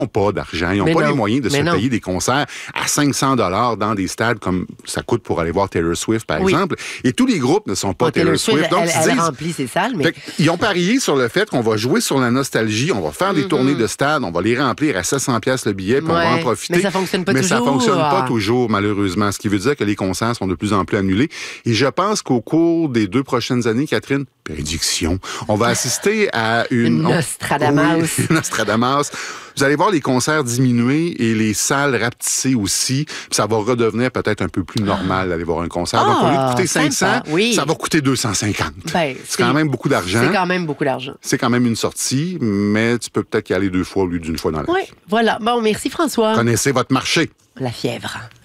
pas d'argent. Ils n'ont Mais pas non. les moyens de se Mais non. payer des concerts à 500 $ dans des stades comme ça coûte pour aller voir Taylor Swift, par Oui. exemple. Et tous les groupes ne sont pas Bon, Taylor Swift. Donc, ils elle disent... remplit ses salles, mais... Fait ils ont parié sur le fait qu'on va jouer sur la nostalgie, on va faire des tournées de stade, on va les remplir à 700$ le billet, puis on va en Ouais, profiter. mais ça fonctionne pas Mais ça toujours. fonctionne pas toujours, malheureusement. Ce qui veut dire que les concerts sont de plus en plus annulés. Et je pense qu'au cours des 2 prochaines années, Catherine, prédiction, on va assister à Une Nostradamus. Oui, une Nostradamus. Vous allez voir les concerts diminuer et les salles rapetisser aussi. Puis ça va redevenir peut-être un peu plus normal d'aller voir un concert. Donc, au lieu de coûter 500, sympa, oui. ça va coûter 250. Ben, c'est quand même beaucoup d'argent. C'est quand même beaucoup d'argent. C'est quand même une sortie, mais tu peux peut-être y aller 2 fois au lieu d'une fois dans la Oui, vie. voilà. Bon, merci François. Connaissez votre marché. La fièvre.